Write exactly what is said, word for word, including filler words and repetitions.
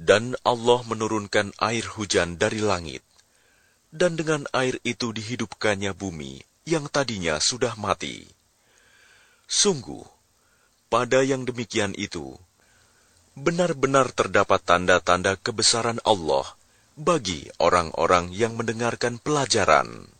Dan Allah menurunkan air hujan dari langit, dan dengan air itu dihidupkannya bumi yang tadinya sudah mati. Sungguh, pada yang demikian itu, benar-benar terdapat tanda-tanda kebesaran Allah bagi orang-orang yang mendengarkan pelajaran.